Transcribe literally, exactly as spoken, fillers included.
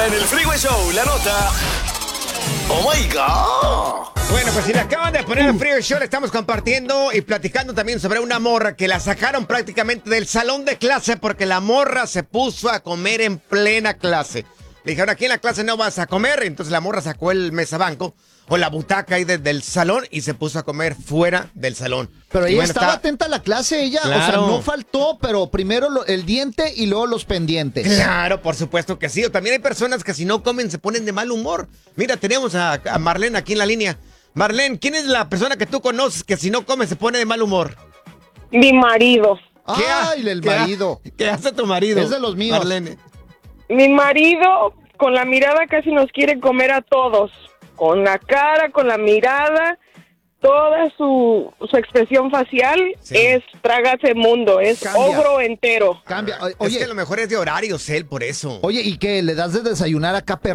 en el Freeway Show, la nota. ¡Oh my God! Bueno, pues si le acaban de poner el Freeway Show, le estamos compartiendo y platicando también sobre una morra que la sacaron prácticamente del salón de clase porque la morra se puso a comer en plena clase. Le dijeron, aquí en la clase no vas a comer. Entonces la morra sacó el mesabanco o la butaca ahí de, del salón y se puso a comer fuera del salón. Pero y ella bueno, estaba está... atenta a la clase, ella, Claro. o sea, no faltó, pero primero lo, el diente y luego los pendientes. Claro, por supuesto que sí. O también hay personas que si no comen se ponen de mal humor. Mira, tenemos a, a Marlene aquí en la línea. Marlene, ¿quién es la persona que tú conoces que si no come se pone de mal humor? Mi marido. ¿Qué Ay, ha- el qué ha- marido. ¿Qué hace tu marido? Es de los míos. Marlene. Mi marido con la mirada casi nos quiere comer a todos. Con la cara, con la mirada, toda su, su expresión facial Sí. es trágase mundo, es Cambia. ogro entero. Cambia. Es Oye, que a lo mejor es de horarios él, por eso. oye, ¿y qué? ¿Le das de desayunar acá